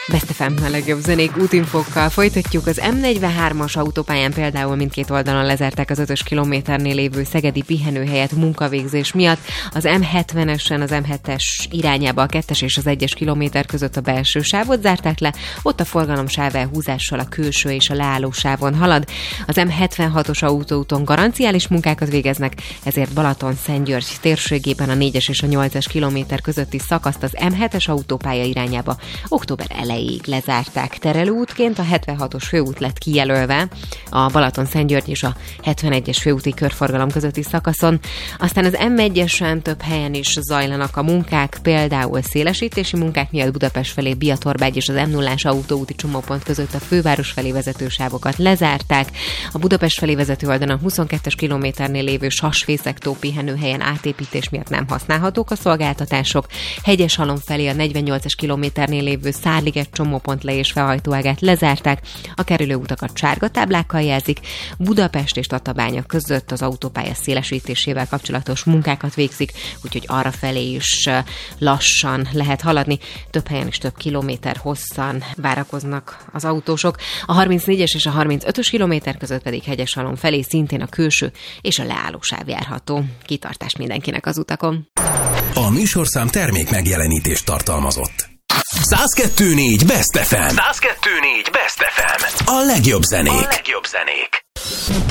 Best FM a legjobb zenék útinfokkal folytatjuk. Az M43-as autópályán például mindkét oldalon lezárták az 5-ös kilométernél lévő szegedi pihenőhelyet munkavégzés miatt. Az M70-esen az M7-es irányába a 2-es és az 1-es kilométer között a belső sávot zárták le, ott a forgalom sávelhúzással a külső és a leálló sávon halad. Az M76-os autóúton garanciális munkákat végeznek, ezért Balaton-Szentgyörgy térségében a 4-es és a 8-es kilométer közötti szakaszt az M7-es autópálya irányába október elejéig lezárták. Terelőútként a 76-os főút lett kijelölve a Balaton-Szentgyörgy és a 71-es főúti körforgalom közötti szakaszon. Aztán az M1-esen több helyen is zajlanak a munkák, például szélesítési munkák miatt Budapest felé Biatorbágy és az M0-ás autóúti csomópont között a főváros felé vezető sávokat lezárták. A Budapest felé vezető oldalon 22-es kilométernél lévő Sasfészektó pihenőhelyen átépítés miatt nem használhatók a szolgáltatások. Hegyeshalom felé a 48-es kilométernél lévő Szárliget csomópont le- és felhajtóágát lezárták. A kerülőutakat sárga táblákkal jelzik. Budapest és Tatabánya között az autópálya szélesítésével kapcsolatos munkákat végzik, úgyhogy arra felé is lassan lehet haladni. Több helyen is több kilométer hosszan várakoznak az autósok. A 34-es és a 35-ös kilométer között pedig Hegyeshalom felé szintén a külső és a leállósáv járható. Kitartás mindenkinek az utakon. A műsorszám termék megjelenítést tartalmazott. 102.4 Best FM. 102.4 Best FM. A legjobb zenék.